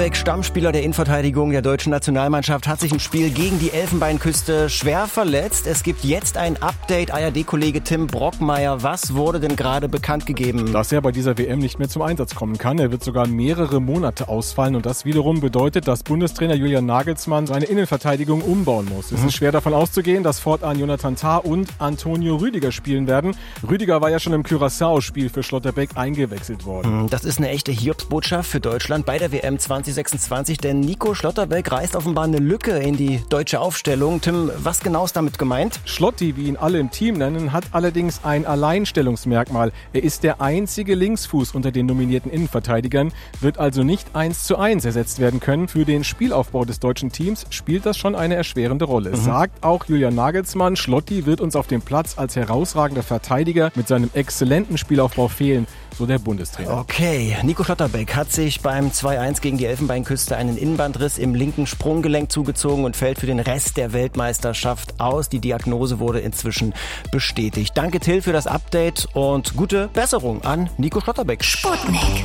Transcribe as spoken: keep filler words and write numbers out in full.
Stammspieler der Innenverteidigung der deutschen Nationalmannschaft, hat sich im Spiel gegen die Elfenbeinküste schwer verletzt. Es gibt jetzt ein Update. A R D-Kollege Tim Brockmeier, was wurde denn gerade bekannt gegeben? Dass er bei dieser W M nicht mehr zum Einsatz kommen kann. Er wird sogar mehrere Monate ausfallen und das wiederum bedeutet, dass Bundestrainer Julian Nagelsmann seine Innenverteidigung umbauen muss. Mhm. Es ist schwer davon auszugehen, dass fortan Jonathan Tah und Antonio Rüdiger spielen werden. Rüdiger war ja schon im Curaçao-Spiel für Schlotterbeck eingewechselt worden. Das ist eine echte Hiobsbotschaft für Deutschland bei der W M zwanzig sechsundzwanzig, denn Nico Schlotterbeck reißt offenbar eine Lücke in die deutsche Aufstellung. Tim, was genau ist damit gemeint? Schlotti, wie ihn alle im Team nennen, hat allerdings ein Alleinstellungsmerkmal. Er ist der einzige Linksfuß unter den nominierten Innenverteidigern, wird also nicht eins zu eins ersetzt werden können. Für den Spielaufbau des deutschen Teams spielt das schon eine erschwerende Rolle. Mhm. Sagt auch Julian Nagelsmann, Schlotti wird uns auf dem Platz als herausragender Verteidiger mit seinem exzellenten Spielaufbau fehlen, so der Bundestrainer. Okay, Nico Schlotterbeck hat sich beim zwei eins gegen die Elfenbeinküste einen Innenbandriss im linken Sprunggelenk zugezogen und fällt für den Rest der Weltmeisterschaft aus. Die Diagnose wurde inzwischen bestätigt. Danke Till für das Update und gute Besserung an Nico Schlotterbeck. Sputnik.